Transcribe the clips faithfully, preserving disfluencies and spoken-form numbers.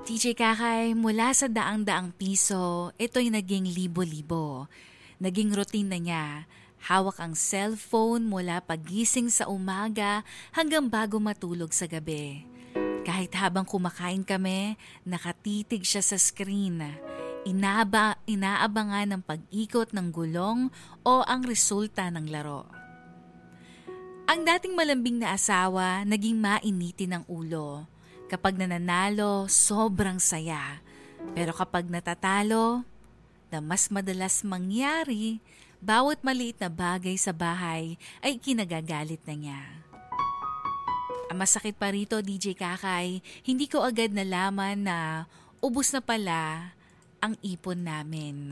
D J Kakay, mula sa daang-daang piso, ito'y naging libo-libo. Naging routine na niya. Hawak ang cellphone mula pagising sa umaga hanggang bago matulog sa gabi. Kahit habang kumakain kami, nakatitig siya sa screen. Inaaba, inaabangan ng pag-ikot ng gulong o ang resulta ng laro. Ang dating malambing na asawa, naging mainitin ng ulo. Kapag nananalo, sobrang saya. Pero kapag natatalo, na mas madalas mangyari, bawat maliit na bagay sa bahay ay kinagagalit na niya. Ang masakit pa rito, D J Kakay, hindi ko agad nalaman na ubos na pala ang ipon namin.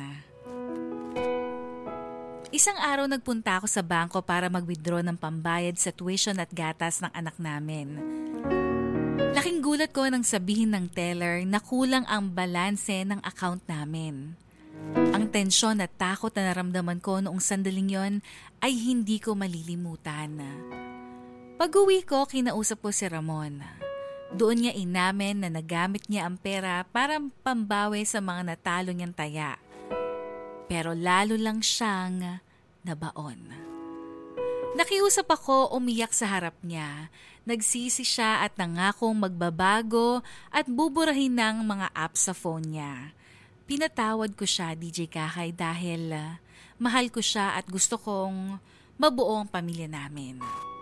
Isang araw nagpunta ako sa bangko para mag-withdraw ng pambayad sa tuition at gatas ng anak namin. Laking gulat ko nang sabihin ng teller na kulang ang balanse ng account namin. Ang tensyon at takot na naramdaman ko noong sandaling yon ay hindi ko malilimutan. Pag-uwi ko, kinausap ko si Ramon. Doon niya inamin na nagamit niya ang pera para pambawi sa mga natalo niyang taya. Pero lalo lang siyang nabaon. Nakiusap ako, umiyak sa harap niya. Nagsisi siya at nangakong magbabago at buburahin ng mga apps sa phone niya. Pinatawad ko siya, D J Kakay, dahil uh, mahal ko siya at gusto kong mabuo ang pamilya namin.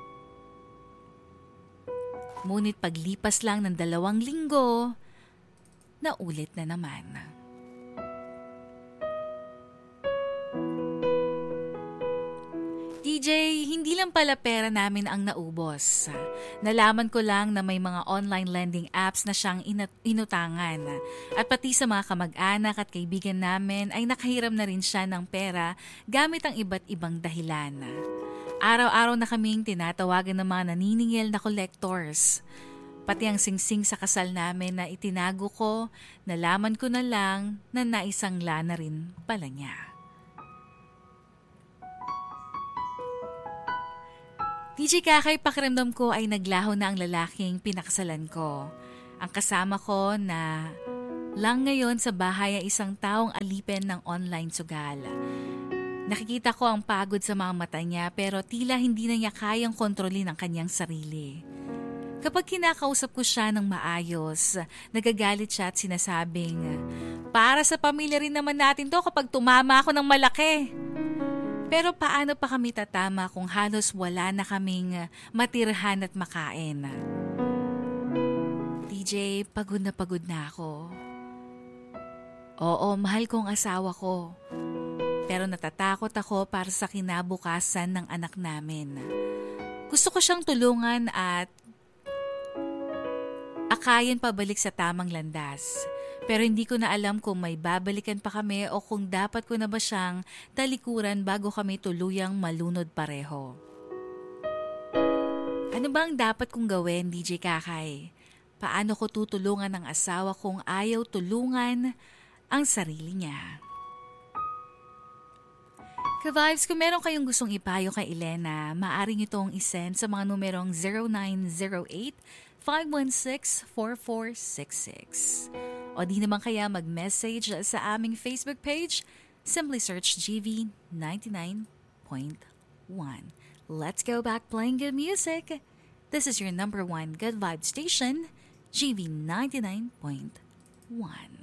Ngunit paglipas lang ng dalawang linggo, naulit na naman. D J, hindi lang pala pera namin ang naubos. Nalaman ko lang na may mga online lending apps na siyang inut- inutangan. At pati sa mga kamag-anak at kaibigan namin ay nakahiram na rin siya ng pera gamit ang iba't ibang dahilan. Araw-araw na kaming tinatawagan ng mga naniningil na collectors. Pati ang singsing sa kasal namin na itinago ko, nalaman ko na lang na naisangla na rin pala niya. D J Kakay, pakiramdam ko ay naglaho na ang lalaking pinakasalan ko. Ang kasama ko na lang ngayon sa bahay ay isang taong alipin ng online sugal. Nakikita ko ang pagod sa mga mata niya pero tila hindi na niya kayang kontrolin ang kanyang sarili. Kapag kinakausap ko siya ng maayos, nagagalit siya at sinasabing, "Para sa pamilya rin naman natin to kapag tumama ako ng malaki." Pero paano pa kami tatama kung halos wala na kaming matirhan at makain? D J, pagod na pagod na ako. Oo, mahal ko ang asawa ko. Pero natatakot ako para sa kinabukasan ng anak namin. Gusto ko siyang tulungan at akayin pabalik sa tamang landas. Pero hindi ko na alam kung may babalikan pa kami o kung dapat ko na ba siyang talikuran bago kami tuluyang malunod pareho. Ano ba ang dapat kong gawin, D J Kakay? Paano ko tutulungan ang asawa kung ayaw tulungan ang sarili niya? Ka-Vibes, kung meron kayong gustong ipayo kay Elena, maaari nyo itong isend sa mga numerong zero nine zero eight, five one six, four four six six. O di naman kaya mag-message sa aming Facebook page, simply search G V ninety-nine point one. Let's go back playing good music. This is your number one good vibe station, G V ninety-nine point one.